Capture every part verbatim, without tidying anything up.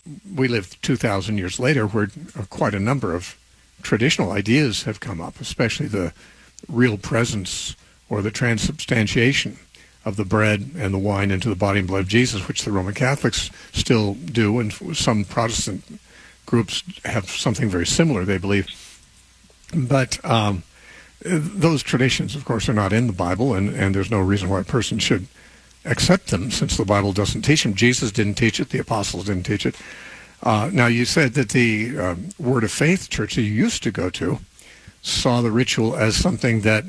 we live two thousand years later, where quite a number of traditional ideas have come up, especially the real presence or the transubstantiation of the bread and the wine into the body and blood of Jesus, which the Roman Catholics still do, and some Protestant groups have something very similar, they believe. But um, those traditions, of course, are not in the Bible, and, and there's no reason why a person should accept them, since the Bible doesn't teach them. Jesus didn't teach it. The apostles didn't teach it. Uh, now, you said that the uh, Word of Faith church that you used to go to saw the ritual as something that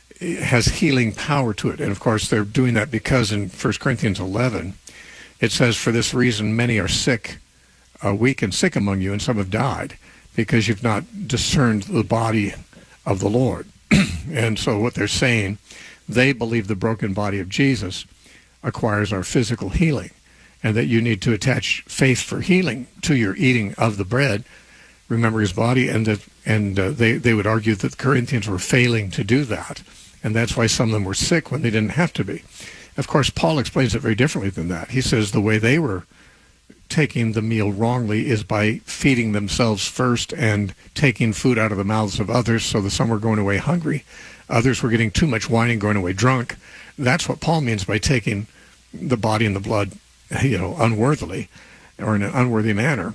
has healing power to it. And, of course, they're doing that because in First Corinthians eleven, it says, "For this reason many are sick, uh, weak and sick among you, and some have died, because you've not discerned the body of the Lord." And so what they're saying, they believe the broken body of Jesus acquires our physical healing, and that you need to attach faith for healing to your eating of the bread, remember his body, and that, and uh, they, they would argue that the Corinthians were failing to do that, and that's why some of them were sick when they didn't have to be. Of course, Paul explains it very differently than that. He says the way they were taking the meal wrongly is by feeding themselves first and taking food out of the mouths of others, so that some were going away hungry, others were getting too much wine and going away drunk. That's what Paul means by taking the body and the blood, you know, unworthily, or in an unworthy manner.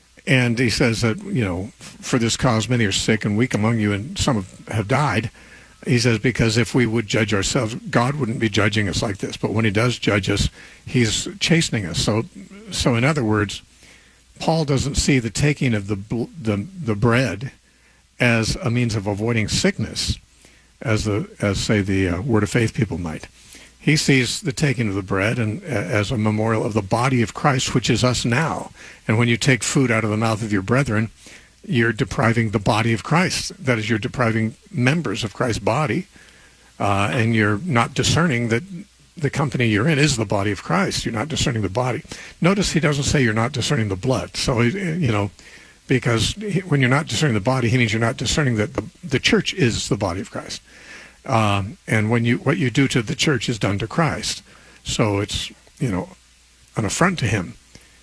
And he says that, you know, for this cause many are sick and weak among you, and some have, have died. He says, because if we would judge ourselves, God wouldn't be judging us like this. But when he does judge us, he's chastening us. So, so in other words, Paul doesn't see the taking of the the, the bread as a means of avoiding sickness, as the as say the uh, Word of Faith people might. He sees the taking of the bread and uh, as a memorial of the body of Christ, which is us now. And when you take food out of the mouth of your brethren, you're depriving the body of Christ. That is, you're depriving members of Christ's body, uh, and you're not discerning that the company you're in is the body of Christ. You're not discerning the body. Notice he doesn't say you're not discerning the blood. So, you know, because he, when you're not discerning the body, he means you're not discerning that the, the church is the body of Christ. Um, and when you what you do to the church is done to Christ. So it's, you know, an affront to him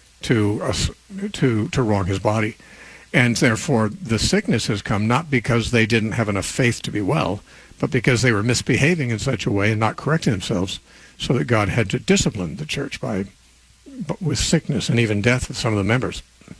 to us to to wrong his body. And therefore, the sickness has come not because they didn't have enough faith to be well, but because they were misbehaving in such a way and not correcting themselves, so that God had to discipline the church by with sickness and even death of some of the members.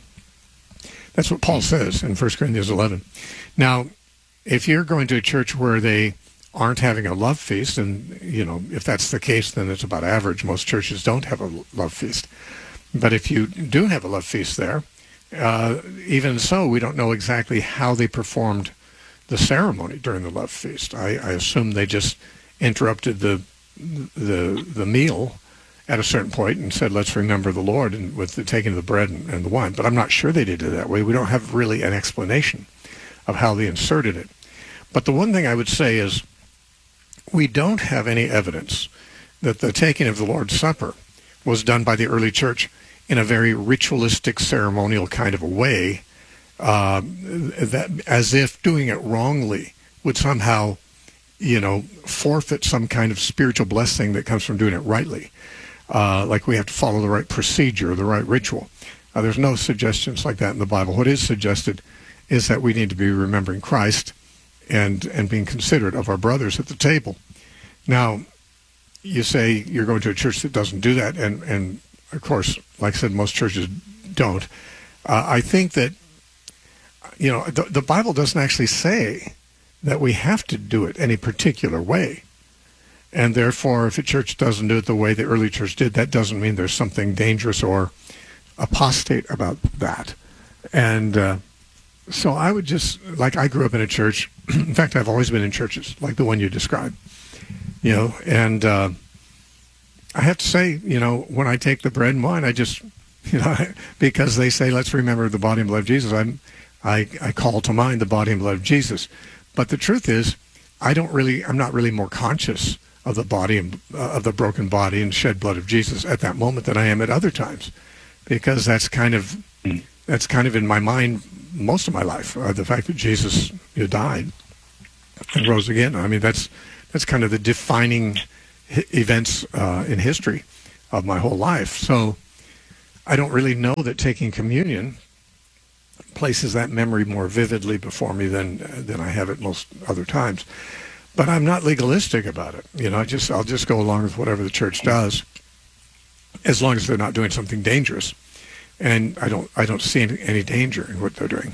That's what Paul says in First Corinthians eleven. Now, if you're going to a church where they aren't having a love feast, and, you know, if that's the case, then it's about average. Most churches don't have a love feast. But if you do have a love feast there, Uh, even so, we don't know exactly how they performed the ceremony during the love feast. I, I assume they just interrupted the the the meal at a certain point and said, "Let's remember the Lord," and with the taking of the bread and, and the wine. But I'm not sure they did it that way. We don't have really an explanation of how they inserted it. But the one thing I would say is, we don't have any evidence that the taking of the Lord's Supper was done by the early church in a very ritualistic, ceremonial kind of a way, uh, that as if doing it wrongly would somehow, you know, forfeit some kind of spiritual blessing that comes from doing it rightly. Uh, like we have to follow the right procedure, the right ritual. Uh, there's no suggestions like that in the Bible. What is suggested is that we need to be remembering Christ and and being considerate of our brothers at the table. Now, you say you're going to a church that doesn't do that, and, and of course, like I said, most churches don't. Uh, I think that, you know, the, the Bible doesn't actually say that we have to do it any particular way. And therefore, if a church doesn't do it the way the early church did, that doesn't mean there's something dangerous or apostate about that. And uh, so I would just, like I grew up in a church. In fact, I've always been in churches like the one you described, you know, and uh, I have to say, you know, when I take the bread and wine, I just, you know, because they say, let's remember the body and blood of Jesus, I'm, I, I call to mind the body and blood of Jesus. But the truth is, I don't really, I'm not really more conscious of the body and uh, of the broken body and shed blood of Jesus at that moment than I am at other times, because that's kind of, that's kind of in my mind most of my life. Uh, the fact that Jesus, you know, died and rose again. I mean, that's that's kind of the defining events uh, in history of my whole life. So I don't really know that taking communion places that memory more vividly before me than than I have it most other times. But I'm not legalistic about it. You know, I just I'll just go along with whatever the church does, as long as they're not doing something dangerous. And I don't I don't see any, any danger in what they're doing.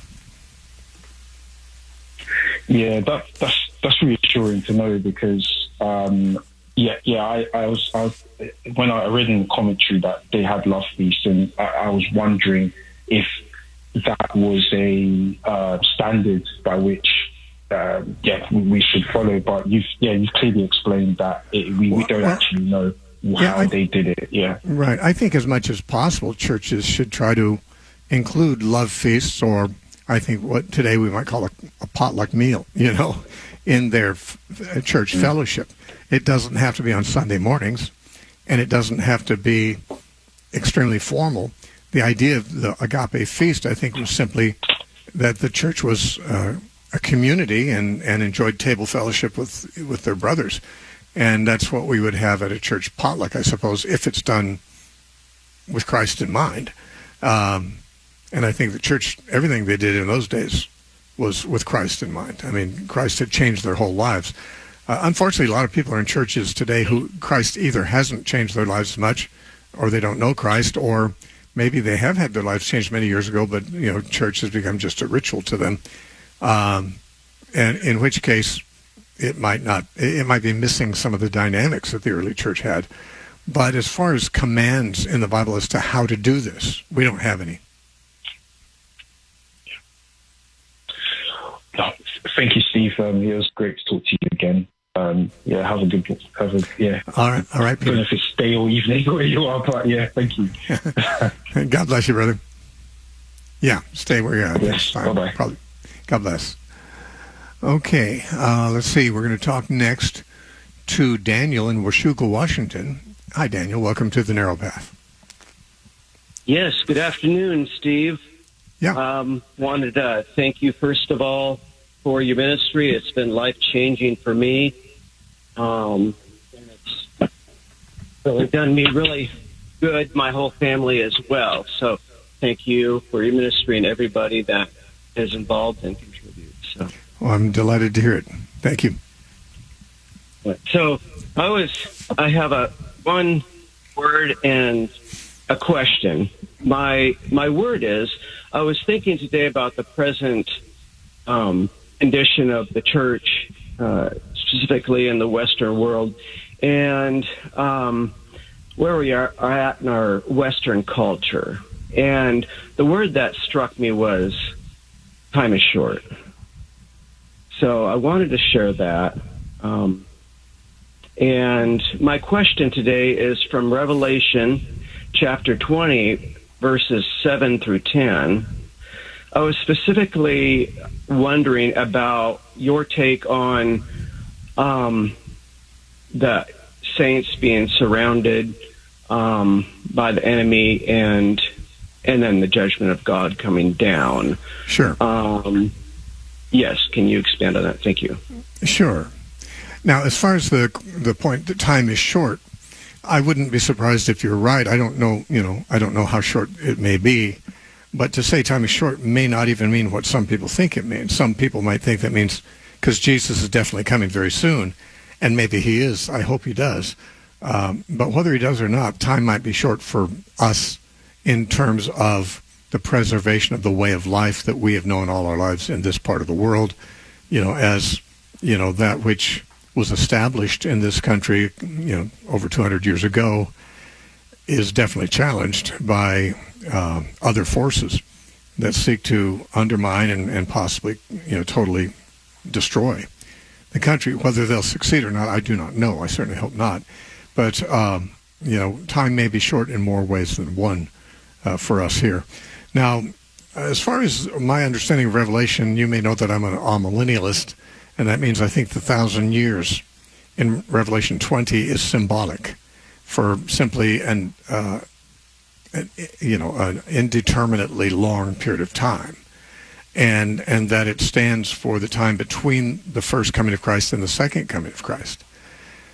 Yeah, that, that's that's reassuring to know because um, yeah yeah I, I was I was when I read in the commentary that they had love feasts, and I, I was wondering if that was a uh, standard by which uh, yeah we should follow. But you've yeah you've clearly explained that it, we, we don't well, actually know how yeah, I, they did it. Yeah, right. I think as much as possible, churches should try to include love feasts, or I think what today we might call a, a potluck meal, you know, in their f- church mm-hmm. fellowship. It doesn't have to be on Sunday mornings, and it doesn't have to be extremely formal. The idea of the agape feast, I think, was simply that the church was uh, a community and, and enjoyed table fellowship with with their brothers. And that's what we would have at a church potluck, I suppose, if it's done with Christ in mind. Um, and I think the church, everything they did in those days was with Christ in mind. I mean, Christ had changed their whole lives. Uh, unfortunately, a lot of people are in churches today who Christ either hasn't changed their lives much, or they don't know Christ, or maybe they have had their lives changed many years ago, but, you know, church has become just a ritual to them. Um, and in which case, it might not, it might be missing some of the dynamics that the early church had. But as far as commands in the Bible as to how to do this, we don't have any. No, thank you, Steve. Um, it was great to talk to you again. Um, yeah, have a good, have a, yeah. All right, all right, Peter. I don't know if it's day or evening where you are, but yeah, thank you. God bless you, brother. Yeah, stay where you're at. Yes, bye-bye. Probably. God bless. Okay, uh, let's see. We're going to talk next to Daniel in Washougal, Washington. Hi, Daniel. Welcome to The Narrow Path. Yes, good afternoon, Steve. Yeah. Um, wanted to thank you, first of all, for your ministry. It's been life-changing for me. Um, and it's really done me really good, my whole family as well. So thank you for your ministry and everybody that is involved and contributes. So. Well, I'm delighted to hear it. Thank you. So I was, I have a one word and a question. My my word is, I was thinking today about the present um, condition of the church, uh, specifically in the Western world, and um, where we are, are at in our Western culture. And the word that struck me was, time is short. So I wanted to share that. Um, and my question today is from Revelation chapter twenty, verses seven through ten. I was specifically wondering about your take on um, the saints being surrounded um, by the enemy and and then the judgment of God coming down. Sure. Um, yes, can you expand on that? Thank you. Sure. Now, as far as the the point that time is short, I wouldn't be surprised if you're right. I don't know, you know, I don't know how short it may be, but to say time is short may not even mean what some people think it means. Some people might think that means because Jesus is definitely coming very soon, and maybe he is. I hope he does. Um, but whether he does or not, time might be short for us in terms of the preservation of the way of life that we have known all our lives in this part of the world, you know, as, you know, that which was established in this country, you know, over two hundred years ago, is definitely challenged by uh, other forces that seek to undermine and, and possibly, you know, totally destroy the country. Whether they'll succeed or not, I do not know. I certainly hope not. But, um, you know, time may be short in more ways than one uh, for us here. Now, as far as my understanding of Revelation, you may know that I'm an amillennialist, and that means I think the thousand years in Revelation twenty is symbolic for simply an, uh, an you know, an indeterminately long period of time, and and that it stands for the time between the first coming of Christ and the second coming of Christ.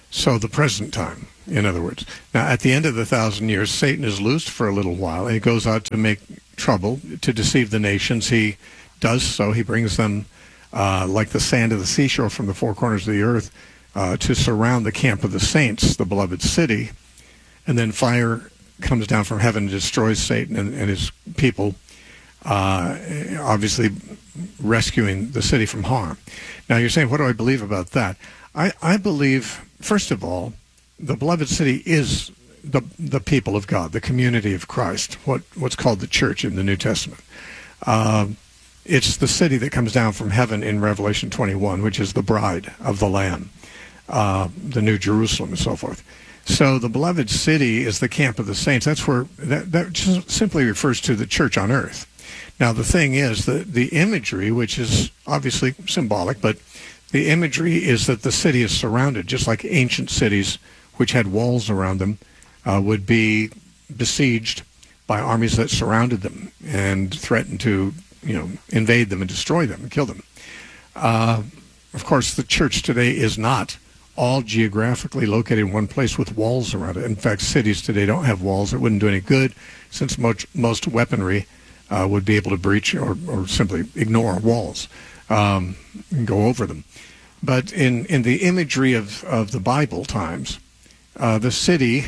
So the present time, in other words. Now, at the end of the thousand years, Satan is loosed for a little while, and he goes out to make trouble, to deceive the nations. He does so. He brings them uh, like the sand of the seashore from the four corners of the earth uh, to surround the camp of the saints, the beloved city. And then fire comes down from heaven and destroys Satan and, and his people, uh, obviously rescuing the city from harm. Now, you're saying, what do I believe about that? I, I believe, first of all, the beloved city is the the people of God, the community of Christ, what what's called the church in the New Testament. Uh, it's the city that comes down from heaven in Revelation twenty-one, which is the bride of the Lamb, uh, the New Jerusalem, and so forth. So the beloved city is the camp of the saints. That's where that, that just simply refers to the church on earth. Now, the thing is, the, the imagery, which is obviously symbolic, but the imagery is that the city is surrounded, just like ancient cities, which had walls around them, uh, would be besieged by armies that surrounded them and threatened to, you know, invade them and destroy them and kill them. Uh, of course, the church today is not all geographically located in one place with walls around it. In fact, cities today don't have walls. It wouldn't do any good, since most, most weaponry uh, would be able to breach or, or simply ignore walls um, and go over them. But in, in the imagery of, of the Bible times, uh, the city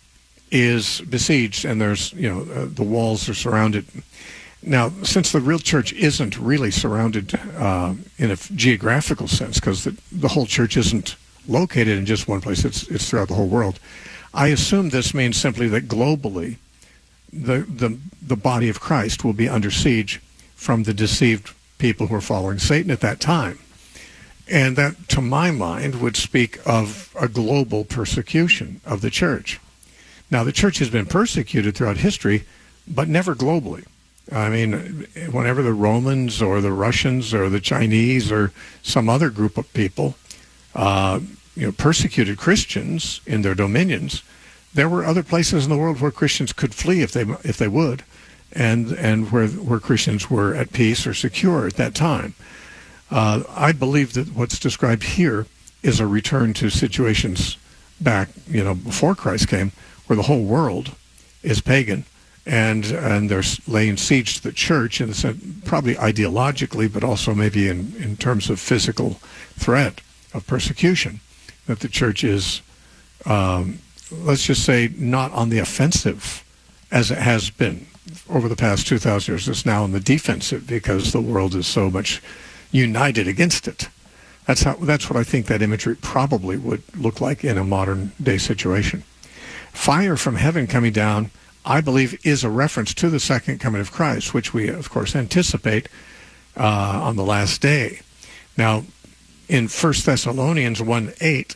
is besieged, and there's, you know, uh, the walls are surrounded. Now, since the real church isn't really surrounded uh, in a geographical sense, because the, the whole church isn't located in just one place, it's, it's throughout the whole world, I assume this means simply that globally the, the, the body of Christ will be under siege from the deceived people who are following Satan at that time. And that, to my mind, would speak of a global persecution of the church. Now, the church has been persecuted throughout history, but never globally. I mean, whenever the Romans or the Russians or the Chinese or some other group of people, uh, you know, persecuted Christians in their dominions, there were other places in the world where Christians could flee if they if they would, and and where where Christians were at peace or secure at that time. Uh, I believe that what's described here is a return to situations back, you know, before Christ came, where the whole world is pagan, and and they're laying siege to the church, in the sense, probably ideologically, but also maybe in, in terms of physical threat of persecution, that the church is, um, let's just say, not on the offensive as it has been over the past two thousand years. It's now on the defensive because the world is so much united against it. That's how. That's what I think that imagery probably would look like in a modern day situation. Fire from heaven coming down, I believe, is a reference to the second coming of Christ, which we, of course, anticipate uh, on the last day. Now, in First Thessalonians one eight,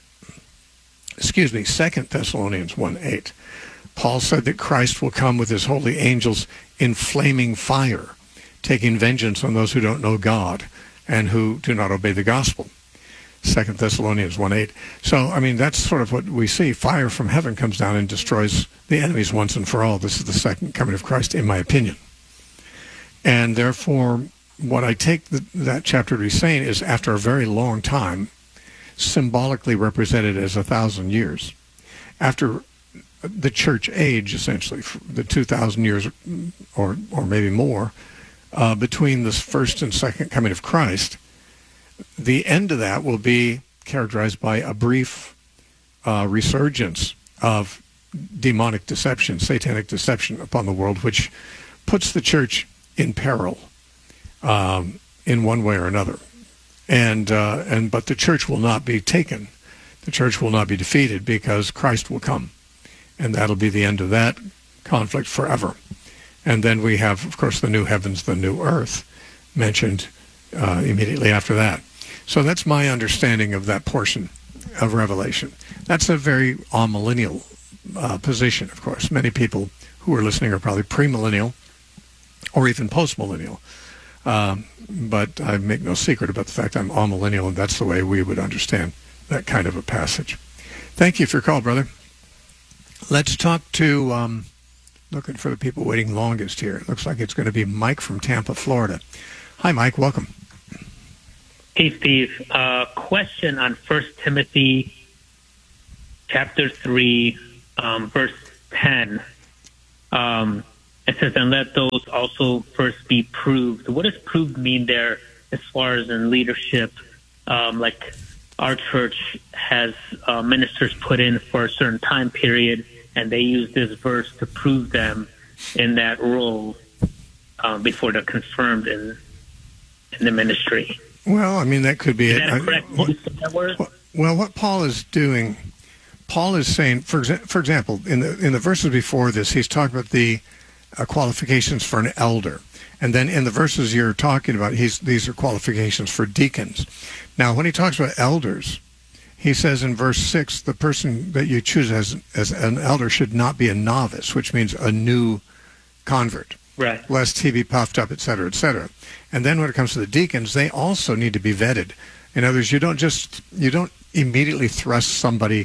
excuse me, Second Thessalonians one eight, Paul said that Christ will come with his holy angels in flaming fire, taking vengeance on those who don't know God and who do not obey the gospel. Second Thessalonians one eight. So, I mean, that's sort of what we see. Fire from heaven comes down and destroys the enemies once and for all. This is the second coming of Christ, in my opinion. And therefore, what I take the, that chapter to be saying is, after a very long time, symbolically represented as a thousand years, after the church age, essentially, the two thousand years or, or maybe more, uh, between the first and second coming of Christ, the end of that will be characterized by a brief uh, resurgence of demonic deception, satanic deception upon the world, which puts the church in peril um, in one way or another. And uh, and but the church will not be taken. The church will not be defeated, because Christ will come. And that'll be the end of that conflict forever. And then we have, of course, the new heavens, the new earth mentioned uh, immediately after that. So that's my understanding of that portion of Revelation. That's a very amillennial uh, position, of course. Many people who are listening are probably premillennial or even postmillennial. Um, but I make no secret about the fact I'm amillennial, and that's the way we would understand that kind of a passage. Thank you for your call, brother. Let's talk to, um, looking for the people waiting longest here. It looks like it's going to be Mike from Tampa, Florida. Hi, Mike. Welcome. Hey, Steve. Uh, question on First Timothy chapter three, um, verse ten. Um, it says, "And let those also first be proved." What does "proved" mean there, as far as in leadership? Um, like our church has uh, ministers put in for a certain time period, and they use this verse to prove them in that role um, before they're confirmed in in the ministry. Well, I mean, that could be Is it. that a correct I- what- use of that word? Well, what Paul is doing, Paul is saying, for exa- for example, in the in the verses before this, he's talking about the uh, qualifications for an elder, and then in the verses you're talking about, he's these are qualifications for deacons. Now, when he talks about elders, he says in verse six, the person that you choose as as an elder should not be a novice, which means a new convert, Right. lest he be puffed up, et cetera, et cetera. And then when it comes to the deacons, they also need to be vetted. In other words, you don't just you don't immediately thrust somebody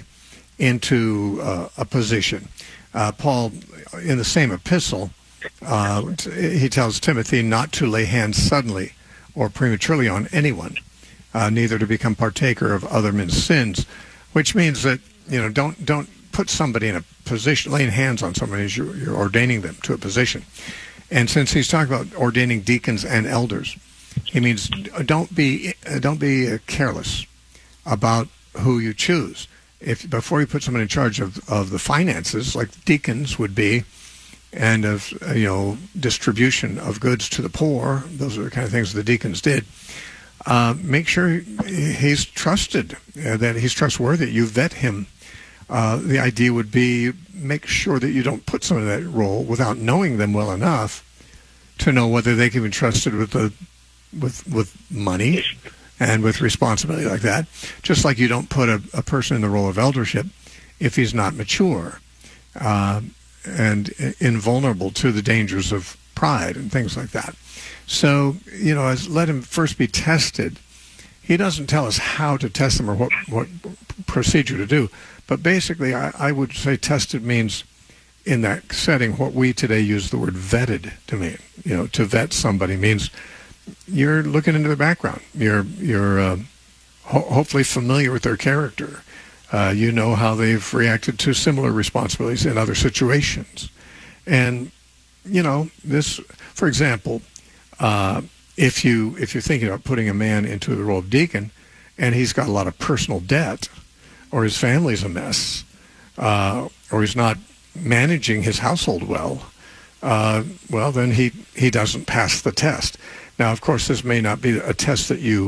into uh, a position. Uh, Paul, in the same epistle, uh, t- he tells Timothy not to lay hands suddenly or prematurely on anyone, uh, neither to become partaker of other men's sins, which means that you know don't don't put somebody in a position. Laying hands on somebody is you're, you're ordaining them to a position. And since he's talking about ordaining deacons and elders, he means don't be don't be uh, careless about who you choose. If before you put someone in charge of, of the finances, like deacons would be, and of uh, you know distribution of goods to the poor, those are the kind of things the deacons did. Uh, make sure he's trusted, uh, that he's trustworthy. You vet him. Uh, the idea would be make sure that you don't put someone in that role without knowing them well enough to know whether they can be trusted with the with with money and with responsibility like that. Just like you don't put a, a person in the role of eldership if he's not mature uh, and invulnerable to the dangers of pride and things like that. So, you know, as let him first be tested. He doesn't tell us how to test them or what, what procedure to do. But basically, I, I would say tested means, in that setting, what we today use the word vetted to mean. You know, to vet somebody means you're looking into their background. You're you're uh, ho- hopefully familiar with their character. Uh, you know how they've reacted to similar responsibilities in other situations. And, you know, this, for example, uh, if you if you're thinking about putting a man into the role of deacon, and he's got a lot of personal debt, or his family's a mess, uh, or he's not managing his household well, uh, well, then he, he doesn't pass the test. Now, of course, this may not be a test that you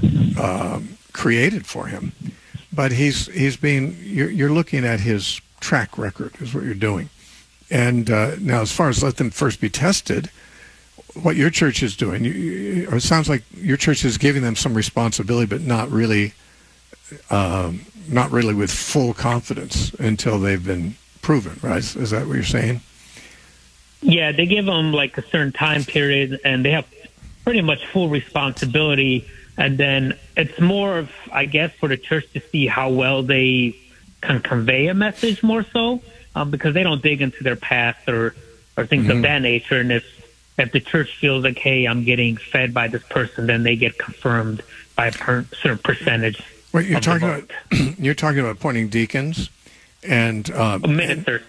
uh, created for him, but he's he's being you're, you're looking at his track record is what you're doing. And uh, now, as far as let them first be tested, what your church is doing, you, you, or it sounds like your church is giving them some responsibility, but not really, um, not really with full confidence until they've been proven, right? Is that what you're saying? Yeah, they give them like a certain time period, and they have pretty much full responsibility. And then it's more of, I guess, for the church to see how well they can convey a message more so, um, because they don't dig into their past or, or things Mm-hmm. of that nature. And if if the church feels like, hey, I'm getting fed by this person, then they get confirmed by a per- certain percentage. Well, you're of the talking vote. about you're talking about appointing deacons and uh, Ministers.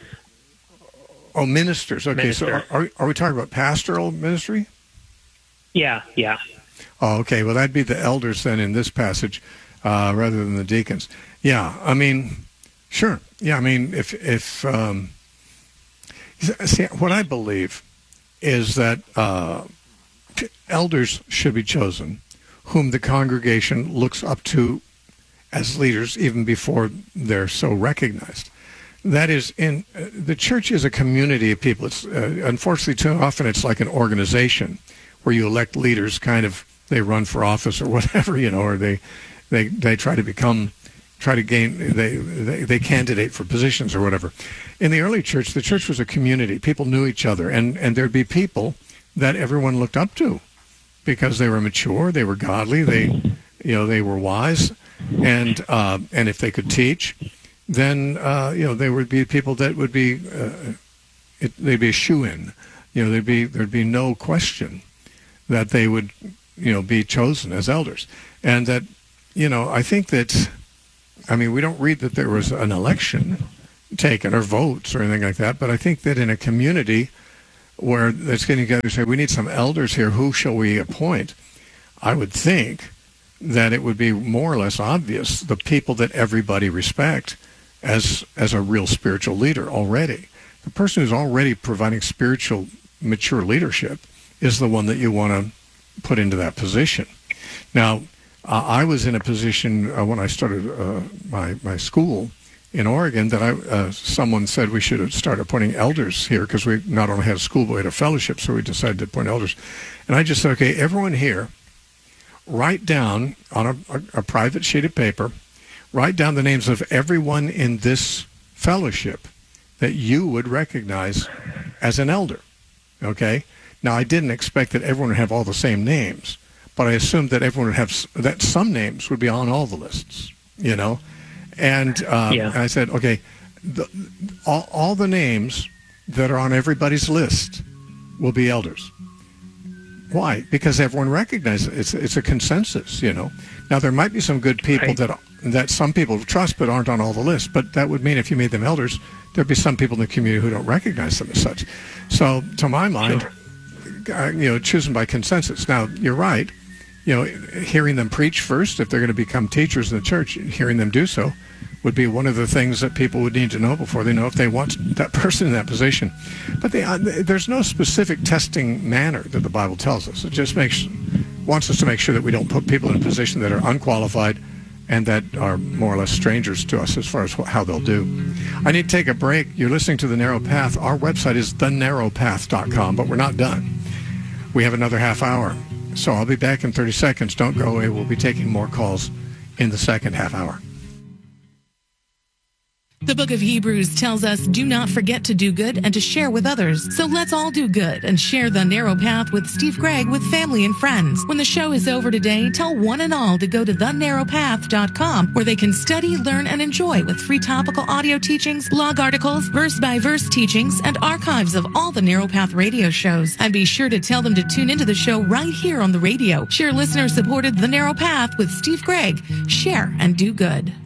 oh, ministers. Okay, Ministers. so are, are we talking about pastoral ministry? Yeah, yeah. Oh, okay. Well, that'd be the elders then in this passage, uh, rather than the deacons. Yeah, I mean, sure. Yeah, I mean, if if um, see, what I believe is that uh, elders should be chosen, whom the congregation looks up to as leaders, even before they're so recognized. That is, in uh, the church is a community of people. It's uh, unfortunately too often it's like an organization where you elect leaders, kind of they run for office or whatever, you know, or they they they try to become, try to gain, they they, they candidate for positions or whatever. In the early church, the church was a community. People knew each other, and and there'd be people that everyone looked up to because they were mature, they were godly, they you know they were wise, and uh, and if they could teach, then uh, you know they would be people that would be uh, it, they'd be a shoo-in. You know, there'd be there'd be no question that they would you know be chosen as elders, and that you know I think that I mean, we don't read that there was an election taken or votes or anything like that, but I think that in a community where it's getting together and say, we need some elders here, who shall we appoint? I would think that it would be more or less obvious the people that everybody respect as as a real spiritual leader already. The person who's already providing spiritual, mature leadership is the one that you want to put into that position. Now, uh, I was in a position uh, when I started uh, my, my school in Oregon that I uh, someone said we should start appointing elders here because we not only had a school, but we had a fellowship, so we decided to appoint elders. And I just said, okay, everyone here, write down on a, a, a private sheet of paper, write down the names of everyone in this fellowship that you would recognize as an elder, okay? Now, I didn't expect that everyone would have all the same names, but I assumed that everyone would have, that some names would be on all the lists, you know? And, um, Yeah. and I said, okay, the, all, all the names that are on everybody's list will be elders. Why? Because everyone recognizes it. It's, it's a consensus, you know. Now, there might be some good people Right. that that some people trust but aren't on all the lists, but that would mean if you made them elders, there'd be some people in the community who don't recognize them as such. So, to my mind, uh, you know, choosing by consensus. Now, you're right. You know, hearing them preach first, if they're going to become teachers in the church, hearing them do so would be one of the things that people would need to know before they know if they want that person in that position. But they, uh, there's no specific testing manner that the Bible tells us. It just makes wants us to make sure that we don't put people in a position that are unqualified and that are more or less strangers to us as far as how they'll do. I need to take a break. You're listening to The Narrow Path. Our website is the narrow path dot com, but we're not done. We have another half hour. So I'll be back in thirty seconds. Don't go away. We'll be taking more calls in the second half hour. The book of Hebrews tells us, do not forget to do good and to share with others. So let's all do good and share The Narrow Path with Steve Gregg with family and friends. When the show is over today, tell one and all to go to the narrow path dot com where they can study, learn, and enjoy with free topical audio teachings, blog articles, verse-by-verse teachings, and archives of all the Narrow Path radio shows. And be sure to tell them to tune into the show right here on the radio. Share listener-supported The Narrow Path with Steve Gregg. Share and do good.